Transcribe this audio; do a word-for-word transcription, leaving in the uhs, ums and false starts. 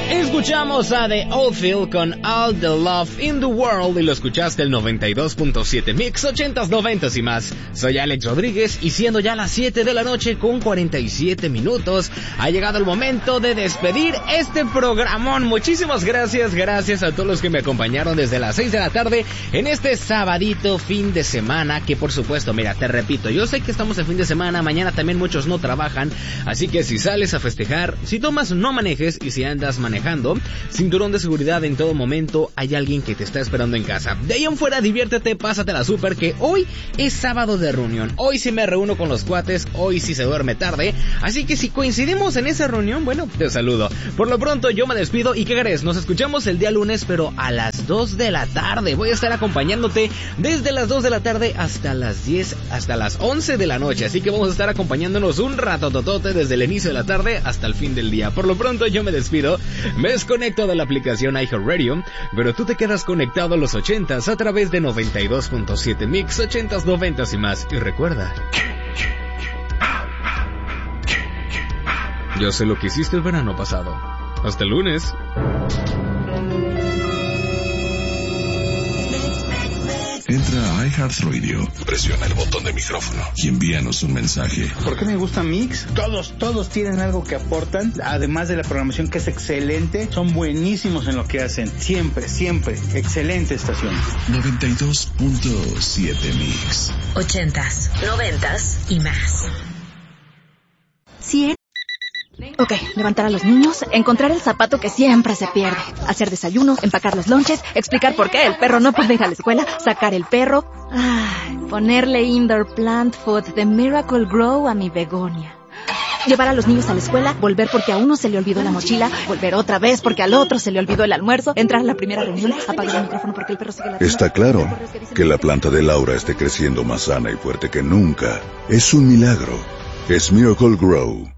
Escuchamos a The Oldfield con All the Love in the World y lo escuchaste el noventa y dos punto siete Mix, ochentas, noventas y más. Soy Alex Rodríguez y siendo ya las siete de la noche con cuarenta y siete minutos, ha llegado el momento de despedir este programón. Muchísimas gracias, gracias a todos los que me acompañaron desde las seis de la tarde en este sabadito fin de semana, que por supuesto, mira, te repito, yo sé que estamos en fin de semana, mañana también muchos no trabajan, así que si sales a festejar, si tomas no manejes y si andas manejando, cinturón de seguridad en todo momento, hay alguien que te está esperando en casa. De ahí en fuera, diviértete, pásatela súper, que hoy es sábado de reunión, hoy sí me reúno con los cuates, hoy sí se duerme tarde, así que si coincidimos en esa reunión, bueno, te saludo. Por lo pronto yo me despido y ¿qué crees? Nos escuchamos el día lunes, pero a las dos de la tarde, voy a estar acompañándote desde las dos de la tarde hasta las diez, hasta las once de la noche, así que vamos a estar acompañándonos un rato totote desde el inicio de la tarde hasta el fin del día. Por lo pronto yo me despido, me desconecto de la aplicación iHeartRadio, pero tú te quedas conectado a los ochentas a través de noventa y dos punto siete Mix, ochentas, noventas y más. Y recuerda, yo sé lo que hiciste el verano pasado. Hasta el lunes. Entra a iHeartRadio, presiona el botón de micrófono y envíanos un mensaje. ¿Por qué me gusta Mix? Todos, todos tienen algo que aportan, además de la programación que es excelente, son buenísimos en lo que hacen, siempre, siempre, excelente estación. noventa y dos punto siete Mix. Ochentas, noventas y más. Sí. Ok, levantar a los niños, encontrar el zapato que siempre se pierde, hacer desayuno, empacar los lonches, explicar por qué el perro no puede ir a la escuela, sacar el perro, ay, ponerle indoor plant food de Miracle Grow a mi begonia. Llevar a los niños a la escuela, volver porque a uno se le olvidó la mochila, volver otra vez porque al otro se le olvidó el almuerzo, entrar a la primera reunión, apagar el micrófono porque el perro sigue la... Está claro que la planta de Laura esté creciendo más sana y fuerte que nunca. Es un milagro. Es Miracle Grow.